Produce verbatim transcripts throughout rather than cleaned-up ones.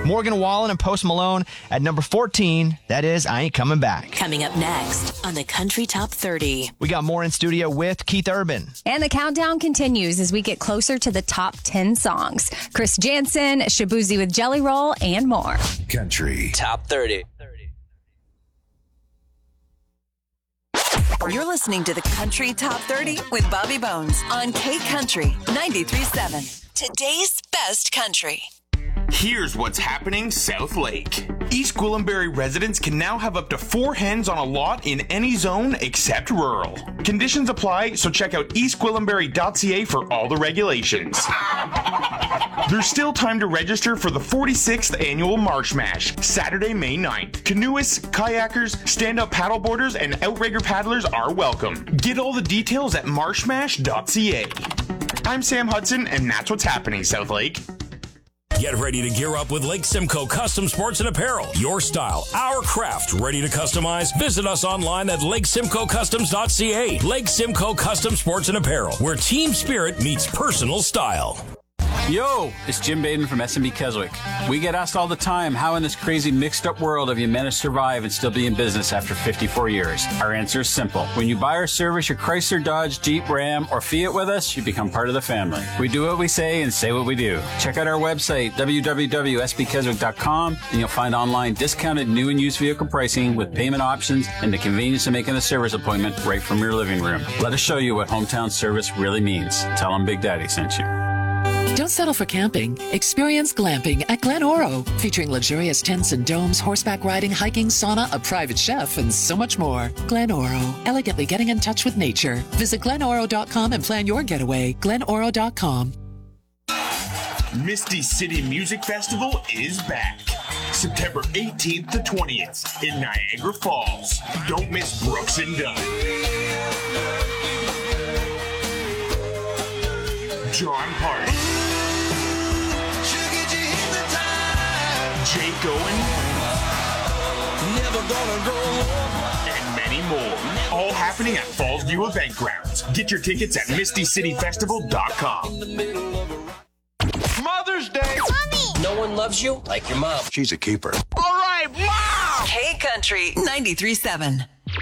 Morgan Wallen and Post Malone at number fourteen. That is I Ain't Coming Back. Coming up next on the Country Top thirty. We got more in studio with Keith Urban. And the countdown continues as we get closer to the top ten songs. Chris Jansen, Shabuzi with Jelly Roll, and more. Country Top thirty. You're listening to the Country Top thirty with Bobby Bones on K Country ninety-three point seven. Today's best country. Here's what's happening South Lake. East Gwillimbury residents can now have up to four hens on a lot in any zone except rural. Conditions apply, so check out east gwillimbury dot c a for all the regulations. There's still time to register for the forty-sixth annual Marsh Mash, Saturday, May ninth. Canoeists, kayakers, stand-up paddleboarders, and outrigger paddlers are welcome. Get all the details at marsh mash dot c a. I'm Sam Hudson, and that's what's happening, South Lake. Get ready to gear up with Lake Simcoe Custom Sports and Apparel. Your style, our craft, ready to customize? Visit us online at lake simcoe customs dot c a. Lake Simcoe Custom Sports and Apparel, where team spirit meets personal style. Yo, it's Jim Baden from S and B Keswick. We get asked all the time, how in this crazy mixed-up world have you managed to survive and still be in business after fifty-four years? Our answer is simple. When you buy or service your Chrysler, Dodge, Jeep, Ram, or Fiat with us, you become part of the family. We do what we say and say what we do. Check out our website, w w w dot s b keswick dot com, and you'll find online discounted new and used vehicle pricing with payment options and the convenience of making a service appointment right from your living room. Let us show you what hometown service really means. Tell them Big Daddy sent you. Don't settle for camping. Experience glamping at Glen Oro, featuring luxurious tents and domes, horseback riding, hiking, sauna, a private chef, and so much more. Glen Oro, elegantly getting in touch with nature. Visit glen oro dot com and plan your getaway. glen oro dot com. Misty City Music Festival is back. September eighteenth to twentieth in Niagara Falls. Don't miss Brooks and Dunn, John Party, Jake Owen, and many more. All happening at Fallsview Event Grounds. Get your tickets at misty city festival dot com. Mother's Day. Mommy! No one loves you like your mom. She's a keeper. All right, Mom! K Country ninety-three point seven.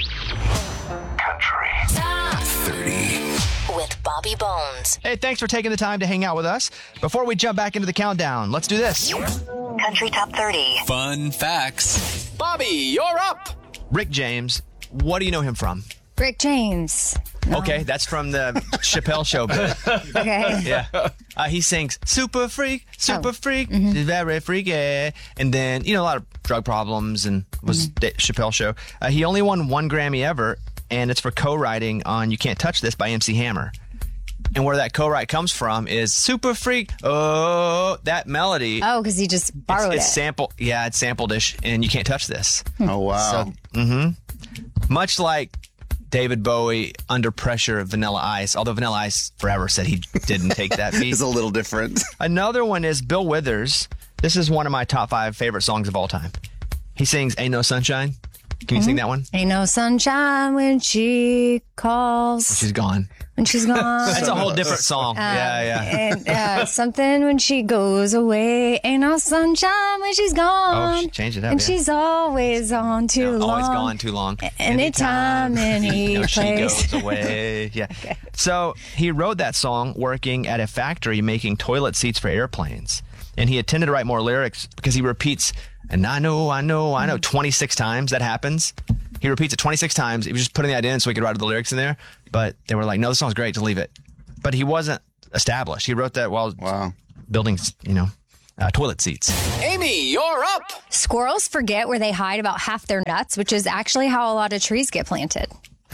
Country Top thirty. with Bobby Bones. Hey, thanks for taking the time to hang out with us. Before we jump back into the countdown, let's do this. Country Top thirty. Fun facts. Bobby, you're up. Rick James, what do you know him from? Rick James. No. Okay, that's from the Chappelle Show bit. Okay. Yeah. Uh, he sings Super Freak, Super Oh. Freak, Mm-hmm. very freaky. And then, you know, a lot of drug problems and was Mm-hmm. Da- Chappelle Show. Uh, he only won one Grammy ever, and it's for co-writing on You Can't Touch This by M C Hammer. And where that co-write comes from is Super Freak. Oh, that melody. Oh, because he just borrowed it's, it's it. sample. Yeah, it's sampled-ish, and You Can't Touch This. Oh, wow. So, mm-hmm. Much like David Bowie, Under Pressure of Vanilla Ice, although Vanilla Ice forever said he didn't take that beat. It's a little different. Another one is Bill Withers. This is one of my top five favorite songs of all time. He sings Ain't No Sunshine. Can you Mm-hmm. sing that one? Ain't no sunshine when she calls. She's gone. When she's gone. That's a whole different song. Um, yeah, yeah. And, uh, something when she goes away. Ain't no sunshine when she's gone. Oh, she changed it up, And yeah. she's always on too Yeah, long. always gone too long. Anytime, any no, she place. goes away. Yeah. So he wrote that song working at a factory making toilet seats for airplanes. And he intended to write more lyrics because he repeats, and I know, I know, I know, twenty-six times that happens. He repeats it twenty-six times. He was just putting that in so he could write the lyrics in there. But they were like, no, this song's great, just leave it. But he wasn't established. He wrote that while Wow. building, you know, uh, toilet seats. Amy, you're up. Squirrels forget where they hide about half their nuts, which is actually how a lot of trees get planted.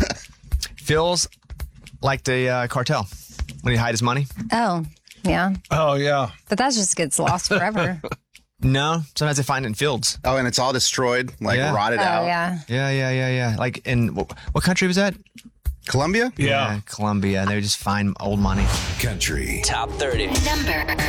Feels like the uh, cartel when he hide his money. Oh, yeah. Oh, yeah. But that just gets lost forever. No, sometimes they find it in fields. Oh, and it's all destroyed, like Yeah. rotted Oh, out. yeah. Yeah, yeah, yeah, yeah. Like in what, what country was that? Colombia? Yeah. Colombia. They would just find old money. Country Top thirty. Number